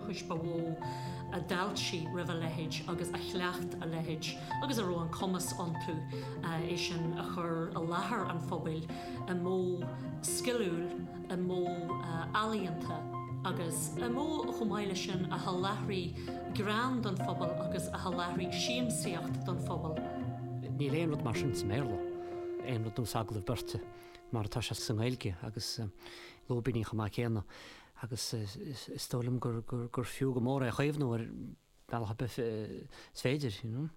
dúchas bhó a daltí rih lehéid agus a chleacht a lehéid agus a roian commas antú é sin a chur a láthair an phobail a mó skillúil a mó alíonanta agus a mó chomáile sin a halahraí gran don phobail agus a halahraí siamsaíocht don phobail. Ní léon rud mar sin méla éon rud dús aglah berte mar tá se san éilge agus lóbíní chamá chéanna agus stólam gur fiú go mór a chaomhnú ar bailcha beh svéidir.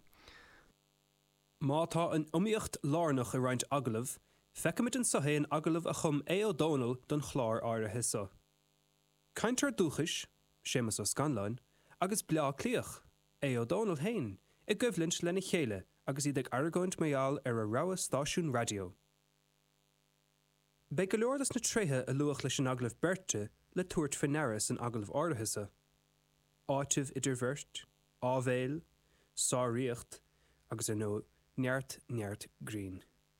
Má tá an umíocht lárnach a roiint agalah, feicimid an sahéan agalah a chum O'Donnell don chlár áirithe sa. Caintear dúchais, sémas ó Scanláin, agus blá clíoch, O'Donnell hain, I gcuimhlint lena chéile agus iad ag argóint méall ar a rogha stáisiún radio. Bei go leor na tréthe a luach leis an aglah berte le tuairt fannaras an aglah áirithe sa. Áitimh idir bhirt, ábhéil, sáiríocht, agus ar nó neart grín.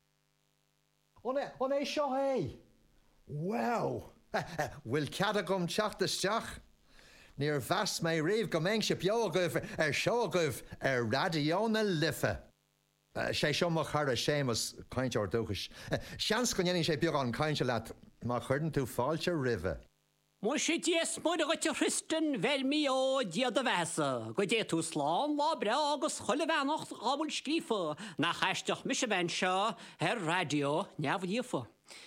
On é seo é? Wow! Bhfuil cead agam teachtasteach? Níor bheas mé riomh go mbeidh se beagah ar seoagah ar radioúna lifa. sé seo mo char a sémas caintear dúchas. Seans go nhéann sé beag an cainte leat má chuirn tú fáilte rive. Mu sé díos muid a gote Christen vermi ó diad a bheasa, go dé tú slán lá bre agus cholle bhenacht ábul scrífa na chaisteach mis a bhain seo ar radio neamhdífa.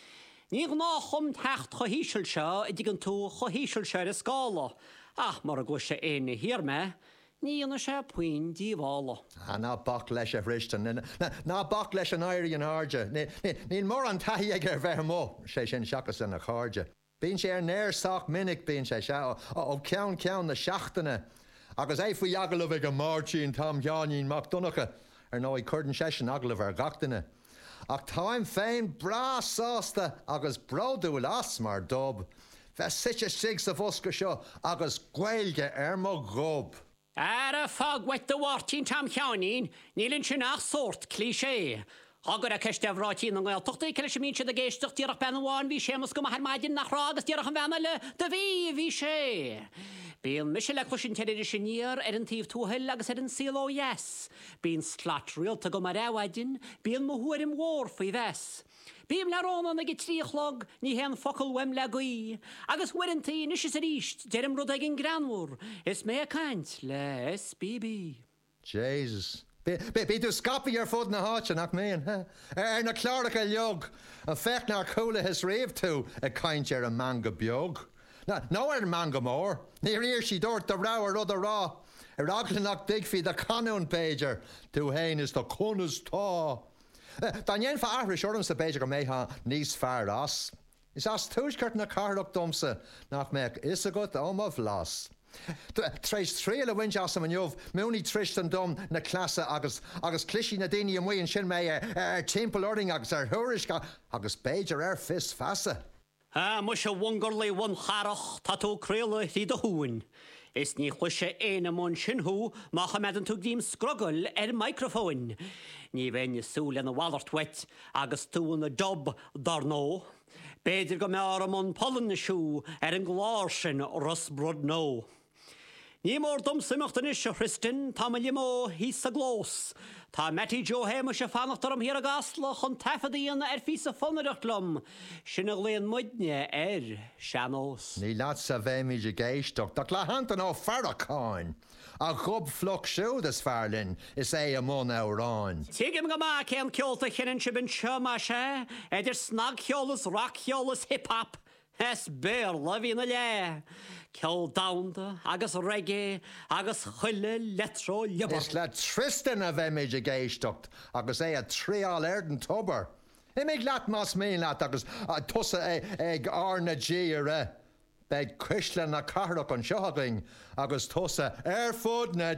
Ní ná chum techt chohíisiil seo I dgan tú chohíisiil seo a scála, ach mar a go sé éine hir me, ní ana sé puin díhála. Ná bach leis a bhristan, ná bach leis an éirí an áide, nín mór an taí ag ar bheith mó, sé sin seachas an a cháde. Bín sé ar néir sách minic bín sé se ó ceann na seachtainna, agus é faoi agalh ag an mártíín tam Jeanín Macdonacha ar nó I chuirdan sé sin aglah ar gachtainna. Ach táim féin bra sásta agus broúil as mar dob, bheith site sig sa fosca seo agus ghailge ar mo gob. Ar a fag wet the wartín tam Jeanín, nílinn sin ach sort cliché. Agur a ceiste bhrátíín an gáil tuchtaí ceile sem mín se a géisteach tíach benháin bhí sémas go mar maidin nach rágus tíach an bhena le de bhí sé. Bíon mis le chusin teidir sin níor ar an tíomh túthail agus ar an síló yes. Bíon slat rialta go mar rahaidin, bíon mo thuair im mhór faoi bheits. Bíam le róna na tríchlog ní hen focail weim le gaí, agus huirintaí is is a ríist, deirm rud ag an granmhór, is mé a caint le SBB. Jesus. Bí tú scapi ar fud na háte nach méon, ar na chláracha leog, an fecht nar coola his réomh tú a caint ar a manga beog. Nó ar manga mór, ní ríir si dúirt de rá ar rud a rá, ar aglanach digfií de canún péidir, tú hain is do conas tá. Tá nhéon fa ahris orm sa péidir go métha níos fearr as. Is as túisgurt na carach domsa nach méid is a gut ómh las. Treis tríal a bhaint as am an jobh, múní tristan dom na clasa agus clisi na daine am mhaon sin mé ar timppel ording agus ar thurisca agus péidir ar fis fasa. Mu se bhhangar le bhain charach tá tú créala hí do thuin. Is ní chuise éana món sinthú má cha medan tú dím scrogol ar microfón. Ní bhaine súla na bhallart wet agus tú na dob dar nó. Béidir go mear am pollan na siú ar an gláir sin rusbrod nó. Ní mór dom simachtain is se Christin, tá me limó hí sa glós. Tá metí Jo héime se fanachtar am hir a gasla chun tefadaíon ar fí sa fonadachtlum. Sinna léon muidne ar seanós. Ní leat sa bhéimiid a géisteach, da le hantan ó faracáin. A chub floch siúd is fearlinn is é a món áráin. Tígim go má cén ceolta chinan si bin seo má sé, idir snag cheolas, rock cheolas, hip-hop. Es béir le na le. Ceol damda, agus reggae, agus chuile, letro, libar. Is le Tristan a bheimiid a géisteach, agus é a tríál aird an tobar. I méid leat más mín leat agus tusa ag arna díire. Beg cuisle na carach an seogaing, agus tusa ar fud na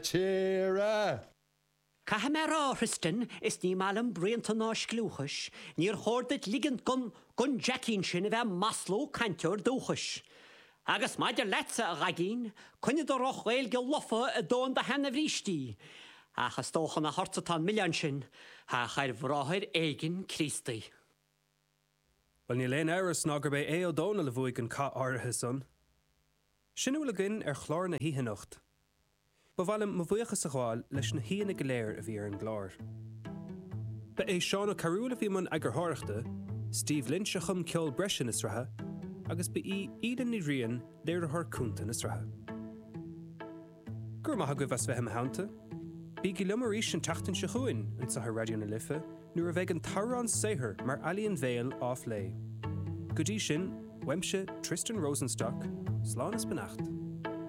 tíre. Caha me rá, Christin, is ní málam brianta ná sclúchas, níor chórdait ligand gon Jackín sin a bheith masló canteor dúchas. Agus maidir letsa a ragín, cunne do roch réil go lofa a dón da hena bhrítí. Achas tóchan na hartatán millian sin, ha chair bhráthir éigin Christi. Well ní léon áras nágur bé O'Donnell a bhuaig an cá áirithe son. Sin bhfuil agin chlár na híhanacht. Ba bhhailm mo bhuiachas a gháil leis na híana go léir a bhí ar an gláir. Ba é Seán ó Carúil a bhí man agur háireachta, Steve Lynch a chum ceol breisin is ratha, agus ba iad ní rian léir a thar cúnta is ratha. Gur maitha go bheas bheithem hánta, bí go leomarí sin tachtain se chuin an sa radio na lifa, nuair a bheith an tarrán saothar mar alíonn bhéal áf lé. Go dtí sin, weimse Tristan Rosenstock, slán is benacht.